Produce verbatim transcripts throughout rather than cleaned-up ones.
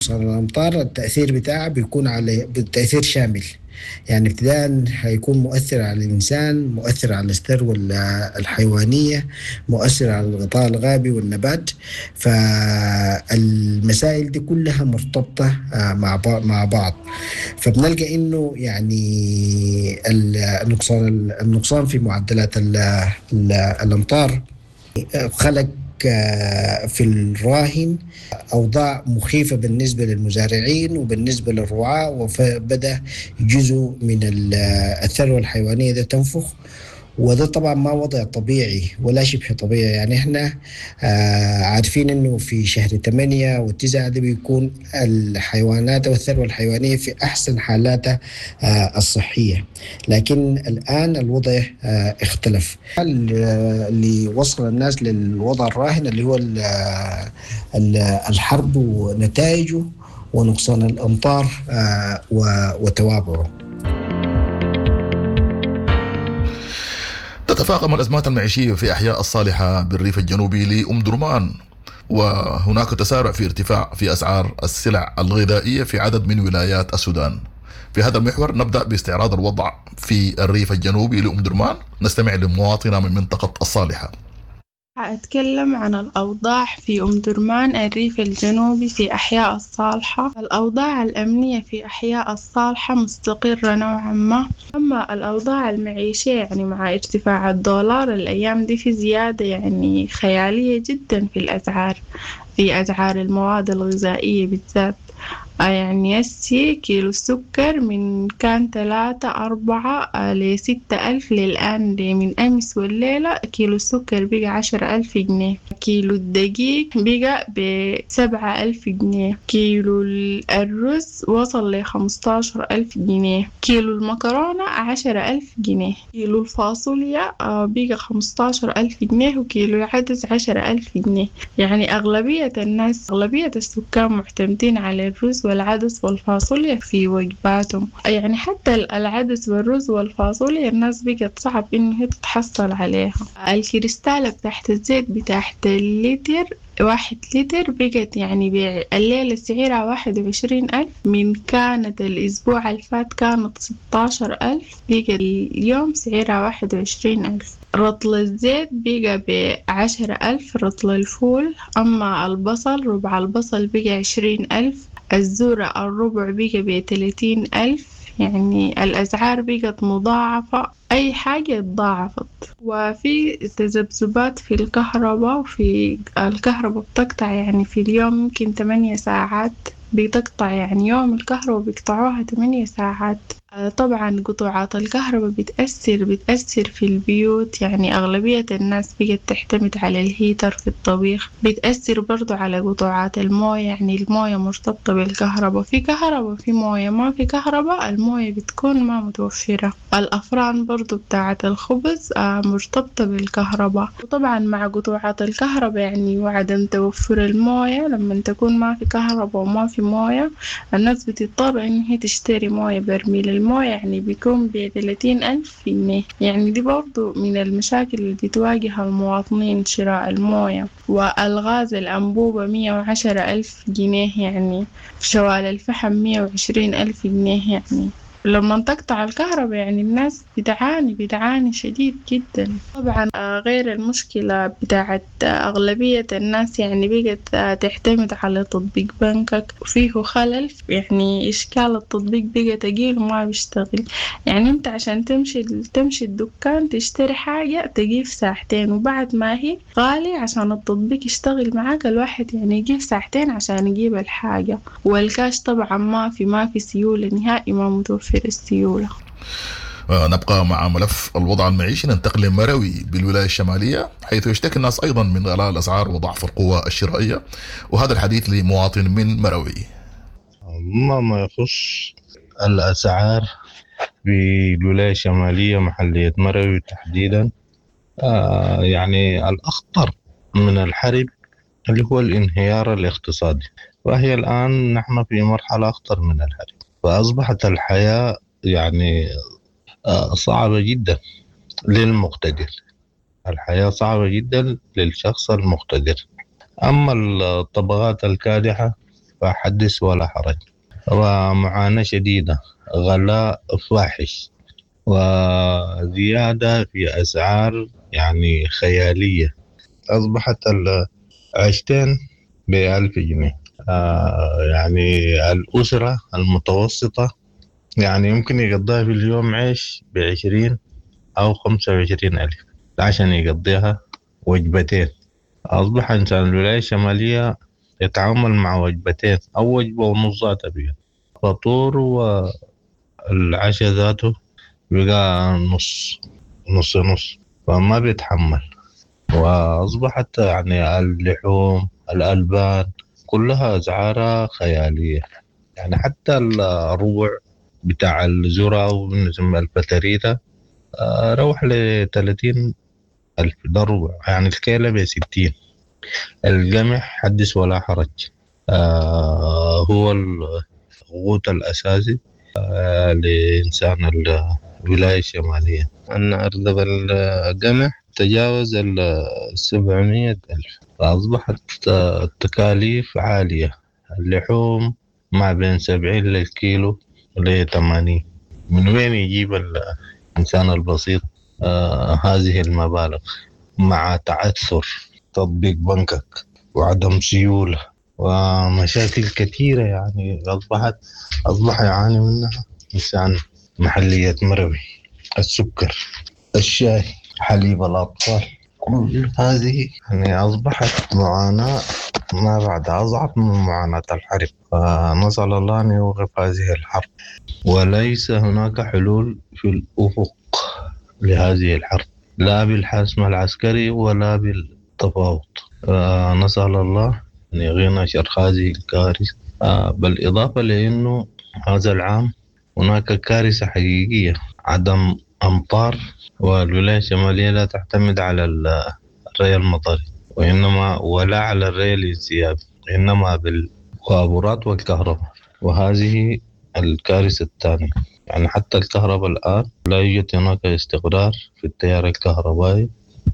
نقصان الأمطار التأثير بتاعه بيكون على بالتأثير شامل. يعني ابتداء هيكون مؤثر على الإنسان، مؤثر على الثروة ال- الحيوانية، مؤثر على الغطاء الغابي والنبات. فالمسائل دي كلها مرتبطة آه، مع بعض مع بعض. فبنلقى إنه يعني ال- النقصان النقصان في معدلات ال- ال- الأمطار خلق آه، في الراهن أوضاع مخيفة بالنسبة للمزارعين وبالنسبة للرعاة، وبدأ جزء من ال- الثروة الحيوانية ده تنفخ. وده طبعا ما وضع طبيعي ولا شبه طبيعي. يعني احنا آه عارفين انه في شهر ثمانية والتسعة ده بيكون الحيوانات والثروة الحيوانية في احسن حالاتها آه الصحية. لكن الان الوضع آه اختلف. اللي وصل الناس للوضع الراهن اللي هو ال- ال- الحرب ونتائجه ونقصان الامطار آه و- وتوابعه. تتفاقم الأزمات المعيشية في أحياء الصالحة بالريف الجنوبي لأم درمان، وهناك تسارع في ارتفاع في أسعار السلع الغذائية في عدد من ولايات السودان. في هذا المحور نبدأ باستعراض الوضع في الريف الجنوبي لأم درمان. نستمع لمواطنة من منطقة الصالحة. أتكلم عن الأوضاع في أم درمان الريف الجنوبي في أحياء الصالحة. الأوضاع الأمنية في أحياء الصالحة مستقرة نوعا ما. أما الأوضاع المعيشية يعني مع ارتفاع الدولار الأيام دي في زيادة يعني خيالية جدا في الأسعار، في أسعار المواد الغذائية بالذات. آه يعني هسي كيلو السكر من كان ثلاثة أربعة آه لستة ألف للآن دي من أمس والليلة كيلو السكر بقى عشرة ألف جنيه. كيلو الدقيق بقى بسبعة ألف جنيه. كيلو الرز وصل لخمستاشر ألف جنيه. كيلو المكرونة عشرة ألف جنيه. كيلو الفاصوليا آه بقى خمستاشر ألف جنيه. وكيلو العدس عشرة ألف جنيه. يعني أغلبية الناس أغلبية السكان معتمدين على الرز والعدس والفاصوليا في وجباتهم. يعني حتى العدس والرز والفاصوليا الناس بقت صعب إنه هي تتحصل عليها. الكريستالة بتاعت الزيت بتاعت اللتر واحد لتر بقت يعني الليلة سعرها واحد وعشرين ألف، من كانت الأسبوع الفات كانت ستاشر ألف، بقى اليوم سعرها واحد وعشرين ألف. رطل الزيت بقى بعشرة ألف رطل الفول. أما البصل ربع البصل بقى عشرين ألف. الذرة الربع بقى بثلاثين ألف. يعني الأسعار بقت مضاعفة، أي حاجة اتضاعفت. وفي تذبذبات في الكهرباء، وفي الكهرباء بتقطع يعني في اليوم يمكن ثمانية ساعات بتقطع، يعني يوم الكهرباء بيقطعوها ثمانية ساعات. طبعا قطوعات الكهرباء بتأثر بتأثر في البيوت. يعني أغلبية الناس بقت تعتمد على الهيتر في الطبيخ. بتأثر برضو على قطوعات الموية، يعني الموية مرتبطة بالكهرباء، في كهرباء في موية، ما في كهرباء الموية بتكون ما متوفرة. الأفران برضو بتاعة الخبز مرتبطة بالكهرباء. وطبعا مع قطوعات الكهرباء يعني وعدم توفر الموية، لما تكون ما في كهرباء وما في موية الناس بتضطر إن هي تشتري موية. برميل الموية يعني بيكون بثلاثين ألف جنيه. يعني دي برضو من المشاكل اللي بتواجه المواطنين، شراء الموية. والغاز الأنبوبة مية وعشرة ألف جنيه، يعني شوال الفحم مية وعشرين ألف جنيه. يعني لما تقطع الكهرباء يعني الناس بتعاني بتعاني شديد جدا. طبعا غير المشكلة بتاعت أغلبية الناس يعني بقت تعتمد على تطبيق بنكك وفيه خلل، يعني إشكال التطبيق بقى تقيل وما بيشتغل. يعني انت عشان تمشي تمشي الدكان تشتري حاجة تجيب ساعتين، وبعد ما هي غالي عشان التطبيق يشتغل معاك الواحد يعني يجيب ساعتين عشان يجيب الحاجة. والكاش طبعا ما في ما في سيولة نهائي، ما متوفر في السيولة. نبقى مع ملف الوضع المعيشي. ننتقل لمروي بالولاية الشمالية، حيث يشتكي الناس أيضا من غلاء الأسعار وضعف القوة الشرائية. وهذا الحديث لمواطن من مروي. ما ما يخص الأسعار بالولاية الشمالية محلية مروي تحديدا، آه يعني الأخطر من الحرب اللي هو الانهيار الاقتصادي، وهي الآن نحن في مرحلة أخطر من الحرب. فأصبحت الحياة يعني صعبة جدا للمقتدر. الحياة صعبة جدا للشخص المقتدر. أما الطبقات الكادحة فحدث ولا حرج. ومعاناة شديدة، غلاء فاحش، وزيادة في أسعار يعني خيالية. أصبحت العيشتين بألف جنيه. آه يعني الأسرة المتوسطة يعني يمكن يقضيها في اليوم عيش بعشرين أو خمسة وعشرين ألف عشان يقضيها وجبتين. أصبح إنسان الولاية الشمالية يتعامل مع وجبتين أو وجبة ونص ذاتها بيها، فطور والعشاء ذاته بقى نص نص نص، فما بيتحمل. وأصبحت يعني اللحوم الألبان كلها أسعارها خيالية. يعني حتى الربع بتاع الذرة أو بنسمى الفتريتة روح لثلاثين ألف، ده ربع، يعني الكيلة بستين. القمح حدث ولا حرج، آه هو الغوث الأساسي آه لإنسان الولاية الشمالية. النهاردة القمح تجاوز السبعمية ألف، فأصبحت التكاليف عالية. اللحوم ما بين سبعين للكيلو لثمانين. من وين يجيب الإنسان البسيط آه هذه المبالغ مع تعثر تطبيق بنكك وعدم سيولة ومشاكل كثيرة؟ يعني أصبحت أصبح يعاني منها إنسان محلية مروي، السكر، الشاي، حليب الأطفال، كل هذه يعني أصبحت معاناة ما بعد أصعب من معاناة الحرب. فنسأل الله أن يوقف هذه الحرب، وليس هناك حلول في الأفق لهذه الحرب، لا بالحسم العسكري ولا بالتفاوض. نسأل الله أن يغينا شر هذه الكارثة. بالإضافة لأنه هذا العام هناك كارثة حقيقية، عدم أمطار، والولاية الشمالية لا تعتمد على الري المطري وإنما ولا على الري الانسيابي، إنما بالكابورات والكهرباء. وهذه الكارثة الثانية، يعني حتى الكهرباء الآن لا يوجد هناك استقرار في التيار الكهربائي،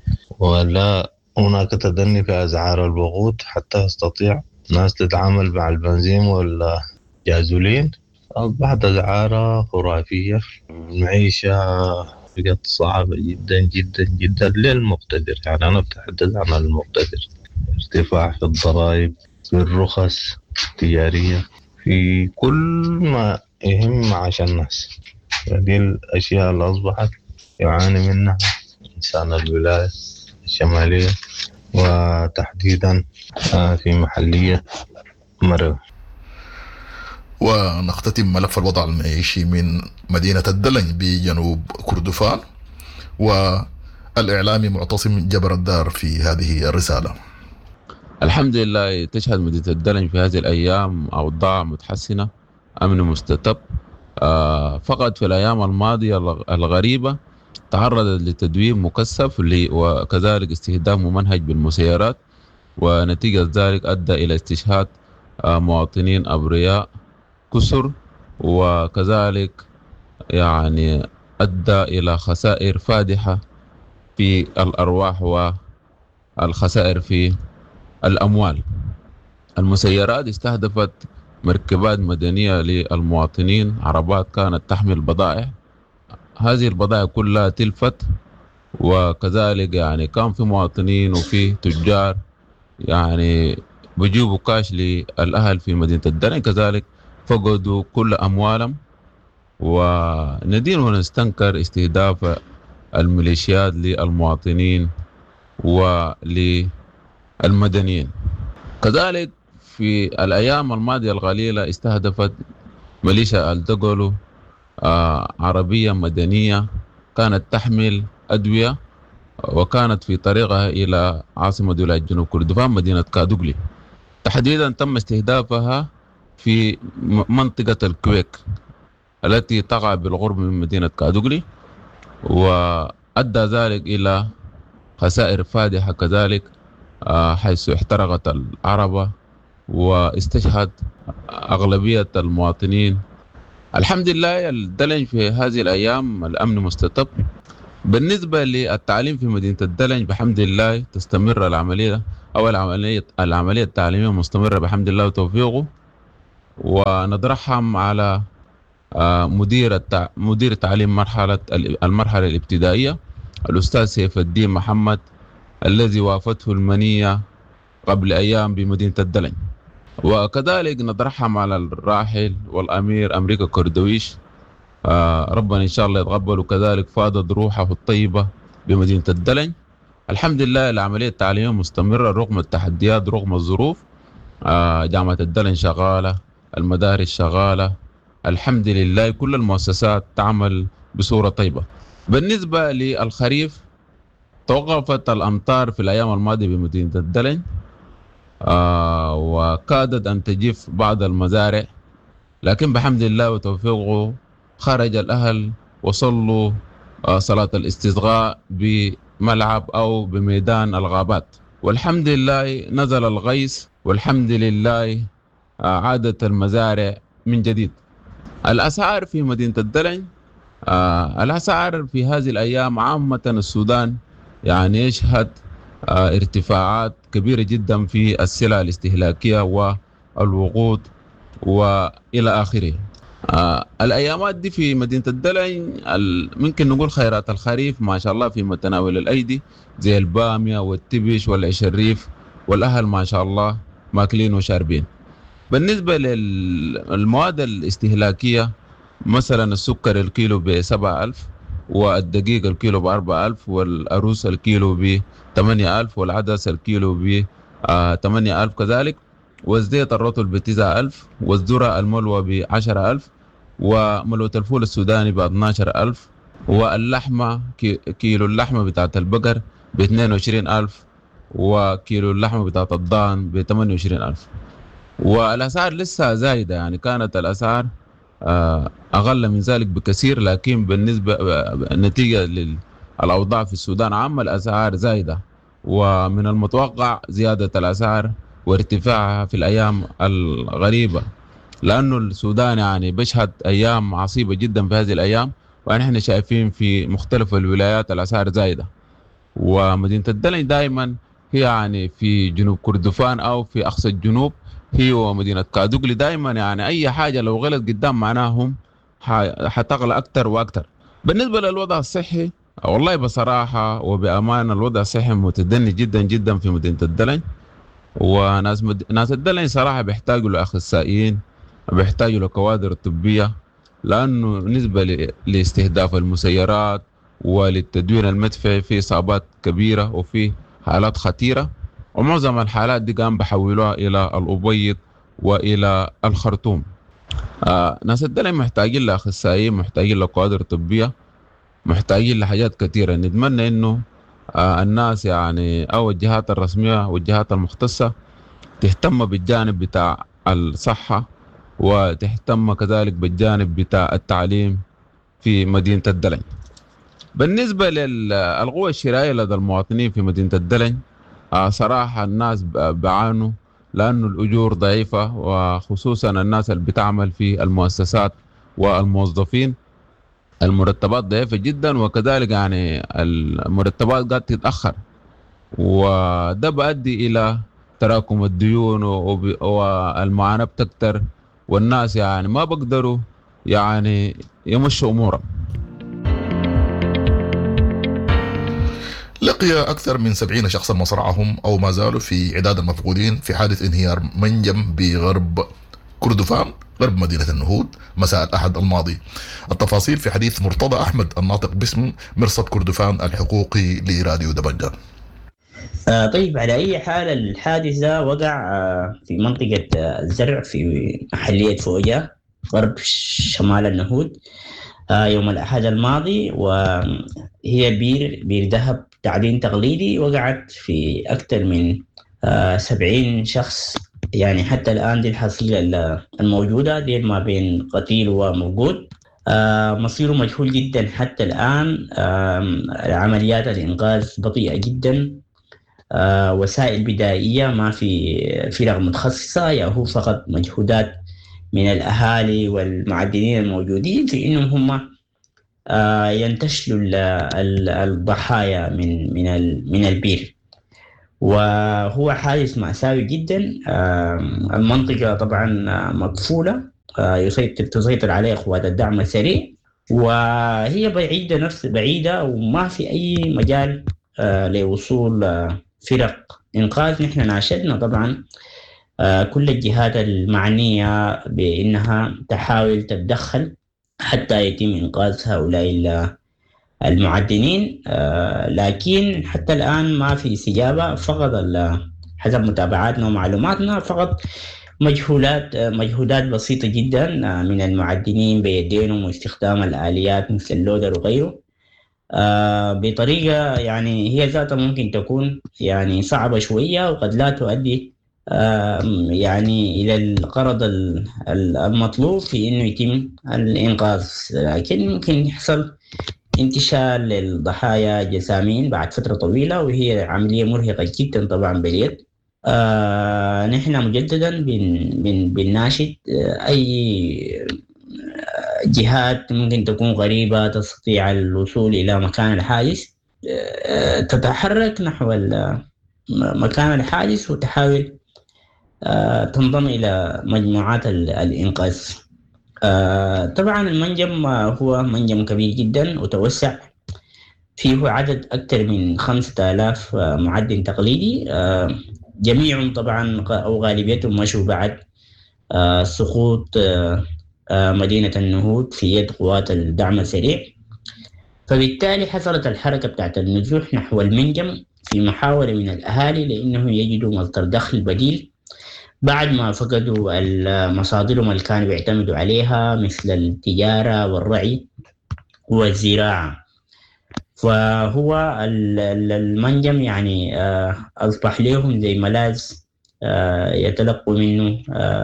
ولا هناك تدني في أسعار الوقود حتى يستطيع الناس تتعامل مع البنزين والجازولين. أصبحت أسعارها خرافية، المعيشة بقت صعبة جدا جدا جدا للمقتدر. يعني أنا بتحدث عن المقتدر. ارتفاع في الضرائب، في الرخص التجارية، في كل ما يهم معاش الناس. هذه الأشياء اللي أصبحت يعاني منها إنسان الولاية الشمالية، وتحديدا في محلية مرو. ونختتم ملف الوضع المعيشي من مدينة الدلنج بجنوب كردفان، والإعلامي معتصم جبر الدار في هذه الرسالة. الحمد لله تشهد مدينة الدلنج في هذه الأيام أوضاع متحسنة، أمن مستتب. آه فقط في الأيام الماضية الغريبة تعرضت لتدوير مكثف وكذلك استهداف ممنهج بالمسيرات، ونتيجة ذلك أدى إلى استشهاد آه مواطنين أبرياء كسر، وكذلك يعني أدى إلى خسائر فادحة في الأرواح والخسائر في الأموال. المسيرات استهدفت مركبات مدنية للمواطنين، عربات كانت تحمل بضائع، هذه البضائع كلها تلفت. وكذلك يعني كان في مواطنين وفي تجار يعني بيجيبوا كاش للأهل في مدينة الدلنج، كذلك فقدوا كل أموالهم. وندين ونستنكر استهداف الميليشيات للمواطنين وللمدنيين. كذلك في الأيام الماضية القليلة استهدفت ميليشيا الدقلو آه عربية مدنية كانت تحمل أدوية، وكانت في طريقها إلى عاصمة ولاية جنوب كردفان مدينة كادوغلي. تحديدا تم استهدافها في منطقة الكويك التي تقع بالغرب من مدينة كادوغلي، وأدى ذلك إلى خسائر فادحة كذلك حيث احترقت العربة واستشهد أغلبية المواطنين. الحمد لله الدلنج في هذه الأيام الأمن مستتب. بالنسبة للتعليم في مدينة الدلنج بحمد الله تستمر العملية أو العملية العملية التعليمية مستمرة بحمد الله وتوفيقه. ونترحم على مدير التع... مدير تعليم مرحلة المرحلة الابتدائية الأستاذ سيف الدين محمد الذي وافته المنية قبل أيام بمدينة الدلن. وكذلك نترحم على الراحل والأمير أمريكا كردويش، ربنا إن شاء الله يتقبل، وكذلك فاضت روحه الطيبة بمدينة الدلن. الحمد لله العملية التعليمية مستمرة رغم التحديات رغم الظروف. جامعة الدلن شغالة، المدارس شغالة، الحمد لله كل المؤسسات تعمل بصورة طيبة. بالنسبة للخريف توقفت الأمطار في الأيام الماضية بمدينة الدلن، آه وكادت أن تجف بعض المزارع، لكن بحمد الله وتوفيقه خرج الأهل وصلوا آه صلاة الاستسقاء بملعب أو بميدان الغابات، والحمد لله نزل الغيث، والحمد لله آه عادت المزارع من جديد. الأسعار في مدينة الدلن، آه الأسعار في هذه الأيام عامة السودان يعني يشهد آه ارتفاعات كبيرة جدا في السلع الاستهلاكية والوقود وإلى آخره. آه الأيامات دي في مدينة الدلن ممكن نقول خيرات الخريف ما شاء الله في متناول الأيدي، زي البامية والتبش والعشريف، والأهل ما شاء الله ماكلين وشاربين. بالنسبة للمواد الاستهلاكية مثلا السكر الكيلو بسبعة ألف، والدقيق الكيلو بأربعة ألف، والأروس الكيلو بثمانية ألف، والعدس الكيلو بثمانية ألف كذلك، والزيت الرطل بتسعة ألف، والذرة الملوى بعشرة ألف، وملوة الفول السوداني باثناشر ألف، واللحمة كيلو اللحمة بتاعت البقر باثنين وعشرين ألف، وكيلو اللحمة بتاعت الضان بثمانية وعشرين ألف. والأسعار لسه زايدة، يعني كانت الأسعار أقل من ذلك بكثير، لكن بالنسبة نتيجة للأوضاع في السودان عامة الأسعار زايدة، ومن المتوقع زيادة الأسعار وارتفاعها في الأيام الغريبة، لأنه السودان يعني بيشهد أيام عصيبة جدا في هذه الأيام، ونحن شايفين في مختلف الولايات الأسعار زايدة. ومدينة الدلن دائما هي يعني في جنوب كردفان أو في أقصى الجنوب هي ومدينة كادوغلي، دائما يعني أي حاجة لو غلط قدام معناهم حتغلى أكتر وأكتر. بالنسبة للوضع الصحي والله بصراحة وبأمانة الوضع الصحي متدني جدا جدا في مدينة الدلن، وناس مد... ناس الدلن صراحة بيحتاجوا لأخصائيين، بيحتاجوا لكوادر طبية، لأنه نسبة ل... لاستهداف المسيرات وللتدوين المدفعي في إصابات كبيرة وفي حالات خطيرة، ومعظم الحالات دي قام بحولوها إلى الأبيض وإلى الخرطوم. آه ناس الدلن محتاجين لأخصائيين، محتاجين لكوادر طبية، محتاجين لحاجات كثيرة. نتمنى إنه آه الناس يعني أو الجهات الرسمية والجهات المختصة تهتم بالجانب بتاع الصحة، وتهتم كذلك بالجانب بتاع التعليم في مدينة الدلن. بالنسبة للقوة الشرائية لدى المواطنين في مدينة الدلن، آه صراحة الناس بعانوا لأنه الأجور ضعيفة، وخصوصا الناس اللي بتعمل في المؤسسات والموظفين المرتبات ضعيفة جدا، وكذلك يعني المرتبات قاعد تتأخر، وده بيؤدي إلى تراكم الديون والمعاناة بتكتر، والناس يعني ما بقدروا يعني يمشوا أمورهم. لقي أكثر من سبعين شخصا مصرعهم أو ما زالوا في عداد المفقودين في حادث انهيار منجم بغرب كردفان غرب مدينة النهود مساء الأحد الماضي. التفاصيل في حديث مرتضى أحمد الناطق باسم مرصد كردفان الحقوقي لراديو دبنجان. آه طيب، على أي حال الحادث ده وقع آه في منطقة آه الزرع في محلية فوجا غرب شمال النهود آه يوم الأحد الماضي، وهي بير بير ذهب تعدين تقليدي وقعت في أكثر من آه سبعين شخص. يعني حتى الآن دي الحصيلة الموجودة دي ما بين قتيل وموجود، آه مصيره مجهول جدا حتى الآن. آه عمليات الإنقاذ بطيئة جدا، آه وسائل بدائية، ما في فرق متخصصة، يعني هو فقط مجهودات من الأهالي والمعدنين الموجودين في إنهم هم آه ينتشلوا الضحايا من من من البير. وهو حادث مأساوي جدا. المنطقة طبعا مقفولة، يسيطر تسيطر عليها قوات الدعم السريع، وهي بعيدة نفس بعيدة وما في أي مجال لوصول فرق إنقاذ. نحن ناشدنا طبعا كل الجهات المعنية بأنها تحاول تتدخل حتى يتم إنقاذ هؤلاء المعدنين، لكن حتى الآن ما في استجابة. فقط حسب متابعاتنا ومعلوماتنا فقط مجهولات مجهودات بسيطة جدا من المعدنين بيدينهم واستخدام الآليات مثل اللودر وغيره بطريقة يعني هي ذاتها ممكن تكون يعني صعبة شوية وقد لا تؤدي يعني إلى الغرض المطلوب في إنه يتم الإنقاذ، لكن ممكن يحصل انتشال للضحايا جسامين بعد فترة طويلة، وهي عملية مرهقة جدا طبعا باليد. آه نحن مجددا بن بن بنناشد أي جهات ممكن تكون غريبة تستطيع الوصول إلى مكان الحادث آه تتحرك نحو مكان الحادث وتحاول آه تنضم إلى مجموعات الإنقاذ. آه طبعا المنجم هو منجم كبير جدا وتوسع، فيه عدد أكثر من خمسة آلاف معدن تقليدي، آه جميعهم طبعا أو غالبيتهم مشوا بعد آه سقوط آه آه مدينة النهود في يد قوات الدعم السريع. فبالتالي حصلت الحركة بتاعت النزوح نحو المنجم في محاولة من الأهالي لأنهم يجدوا مصدر دخل بديل بعد ما فقدوا المصادرهم اللي كانوا بيعتمدوا عليها مثل التجارة والرعي والزراعة. فهو المنجم يعني أصبح لهم زي ملاذ يتلقوا منه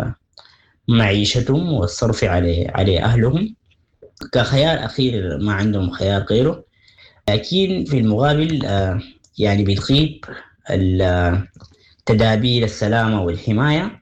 معيشتهم والصرف عليه عليه أهلهم كخيار أخير، ما عندهم خيار غيره. لكن في المقابل يعني بتغيب تدابير السلامة والحماية،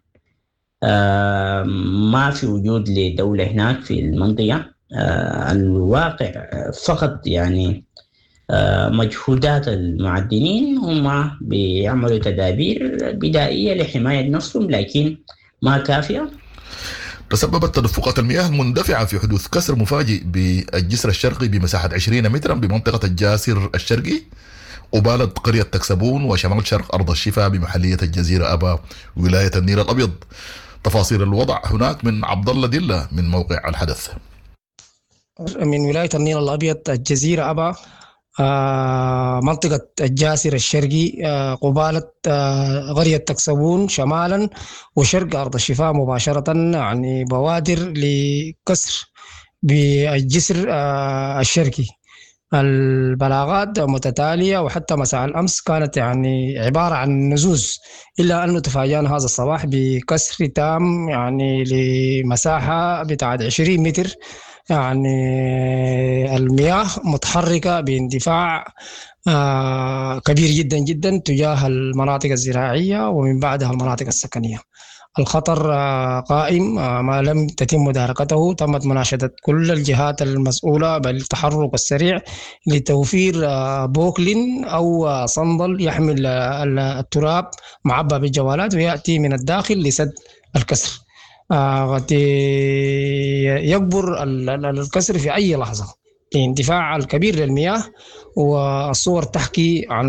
ما في وجود لدولة هناك في المنطقة. الواقع فقط يعني مجهودات المعدنين هم بيعملوا تدابير بدائية لحماية نفسهم لكن ما كافية. تسببت تدفقات المياه المندفعة في حدوث كسر مفاجئ بالجسر الشرقي بمساحة عشرين مترا بمنطقة الجاسر الشرقي قبالة قرية تكسبون وشمال شرق أرض الشفاء بمحلية الجزيرة أبا ولاية النيل الأبيض. تفاصيل الوضع هناك من عبد الله دلة من موقع الحدث. من ولاية النيل الأبيض الجزيرة أبا، آه منطقة الجاسر الشرقي، آه قبالة آه قرية تكسبون شمالا وشرق أرض الشفاء مباشرة، يعني بوادر لكسر بالجسر آه الشرقي. البلاغات متتالية وحتى مساء الأمس كانت يعني عبارة عن نزوز، إلا أنه تفاجأنا هذا الصباح بكسر تام يعني لمساحة بتاعت عشرين متر. يعني المياه متحركة باندفاع آه كبير جدا جدا تجاه المناطق الزراعية ومن بعدها المناطق السكنية. الخطر آه قائم، آه ما لم تتم مداركته. تمت مناشدة كل الجهات المسؤولة بالتحرك السريع لتوفير آه بوكلين أو آه صندل يحمل آه التراب معبى بالجوالات ويأتي من الداخل لسد الكسر. قد يكبر الكسر في أي لحظة الاندفاع الكبير للمياه، والصور تحكي عن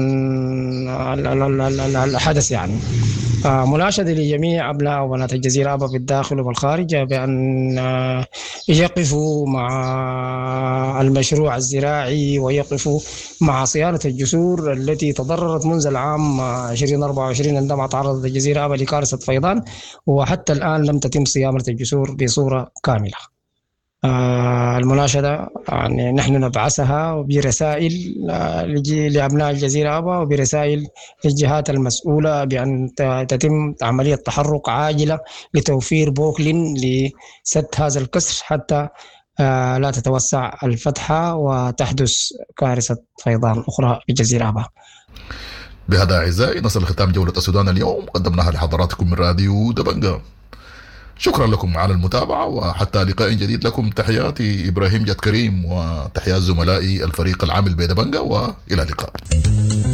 الحدث. يعني مناشدة لجميع أبناء وبنات الجزيرة أبا بالداخل وبالخارج بأن يقفوا مع المشروع الزراعي ويقفوا مع صيانة الجسور التي تضررت منذ العام ألفين وأربعة وعشرين عندما تعرضت الجزيرة أبا لكارثة فيضان، وحتى الآن لم تتم صيانة الجسور بصورة كاملة. آه المناشدة يعني نحن نبعثها برسائل لأبناء الجزيرة أبا وبرسائل للجهات المسؤولة بأن تتم عملية تحرك عاجلة لتوفير بوكلين لسد هذا الكسر حتى آه لا تتوسع الفتحة وتحدث كارثة فيضان أخرى في الجزيرة أبا. بهذا أعزائي نصل ختام جولة السودان اليوم، قدمناها لحضراتكم من راديو دبنجة. شكرا لكم على المتابعة، وحتى لقاء جديد لكم تحياتي إبراهيم جد كريم وتحيات زملائي الفريق العامل بيدبنجة، وإلى اللقاء.